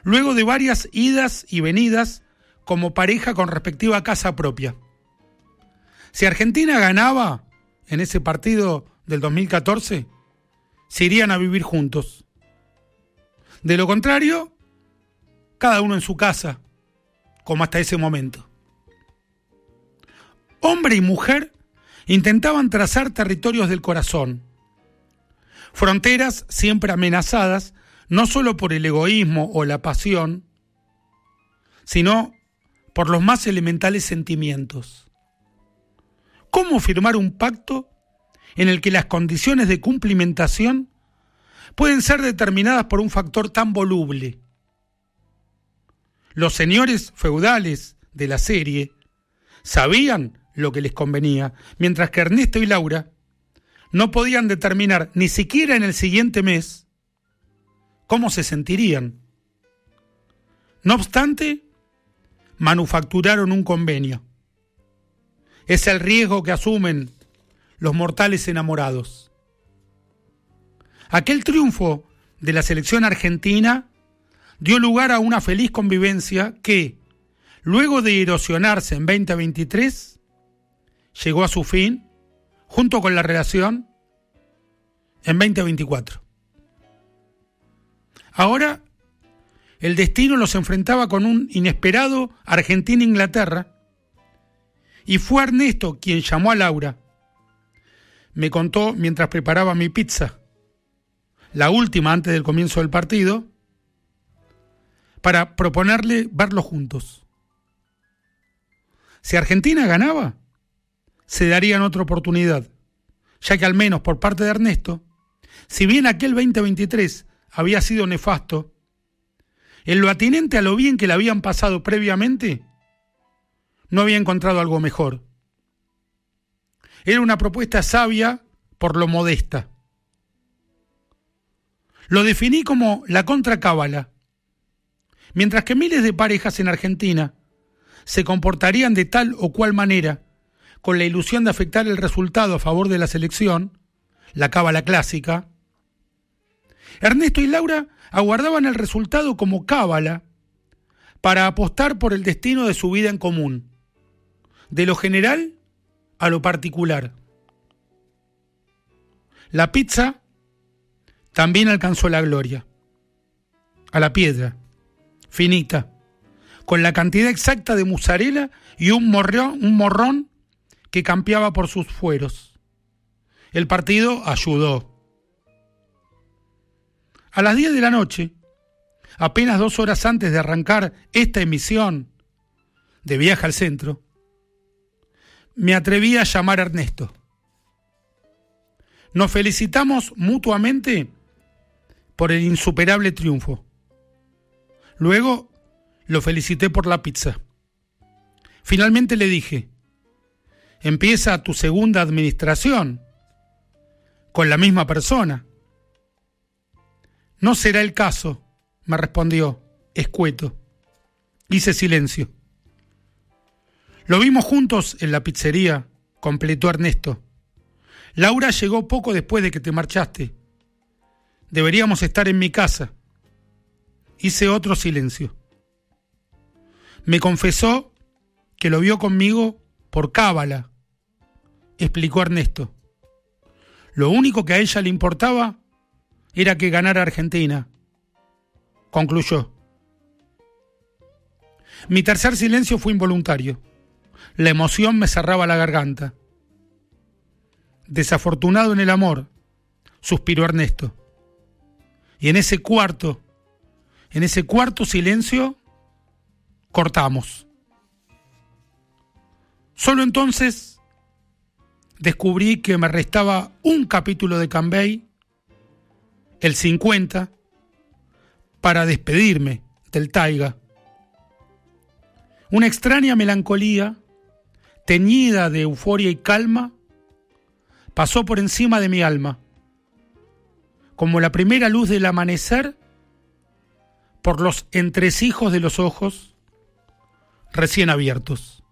luego de varias idas y venidas como pareja con respectiva casa propia. Si Argentina ganaba en ese partido del 2014, se irían a vivir juntos. De lo contrario, cada uno en su casa, como hasta ese momento. Hombre y mujer intentaban trazar territorios del corazón, fronteras siempre amenazadas, no solo por el egoísmo o la pasión, sino por los más elementales sentimientos. ¿Cómo firmar un pacto en el que las condiciones de cumplimentación pueden ser determinadas por un factor tan voluble? Los señores feudales de la serie sabían lo que les convenía, mientras que Ernesto y Laura no podían determinar ni siquiera en el siguiente mes cómo se sentirían. No obstante, manufacturaron un convenio. Es el riesgo que asumen los mortales enamorados. Aquel triunfo de la selección argentina dio lugar a una feliz convivencia que, luego de erosionarse en 2023, llegó a su fin, junto con la relación, en 2024. Ahora, el destino los enfrentaba con un inesperado Argentina-Inglaterra, y fue Ernesto quien llamó a Laura. Me contó mientras preparaba mi pizza, la última antes del comienzo del partido, para proponerle verlos juntos. Si Argentina ganaba, se darían otra oportunidad, ya que al menos por parte de Ernesto, si bien aquel 2023 había sido nefasto, en lo atinente a lo bien que le habían pasado previamente, no había encontrado algo mejor. Era una propuesta sabia por lo modesta. Lo definí como la contracábala. Mientras que miles de parejas en Argentina se comportarían de tal o cual manera con la ilusión de afectar el resultado a favor de la selección, la cábala clásica, Ernesto y Laura aguardaban el resultado como cábala para apostar por el destino de su vida en común, de lo general a lo particular. La pizza también alcanzó la gloria, a la piedra, finita, con la cantidad exacta de mozzarella y un morrón que campeaba por sus fueros. El partido ayudó. A las 10 de la noche, apenas 2 horas antes de arrancar esta emisión de Viaje al Centro, me atreví a llamar a Ernesto. Nos felicitamos mutuamente por el insuperable triunfo. Luego lo felicité por la pizza. Finalmente le dije: empieza tu segunda administración con la misma persona. No será el caso, me respondió, escueto. Hice silencio. Lo vimos juntos en la pizzería, completó Ernesto. Laura llegó poco después de que te marchaste. Deberíamos estar en mi casa. Hice otro silencio. Me confesó que lo vio conmigo por cábala, explicó Ernesto. Lo único que a ella le importaba era que ganara Argentina, concluyó. Mi tercer silencio fue involuntario. La emoción me cerraba la garganta. Desafortunado en el amor, suspiró Ernesto. Y en ese cuarto silencio, cortamos. Solo entonces descubrí que me restaba un capítulo de Cambay, el 50, para despedirme del Taiga. Una extraña melancolía, teñida de euforia y calma, pasó por encima de mi alma, como la primera luz del amanecer por los entresijos de los ojos recién abiertos.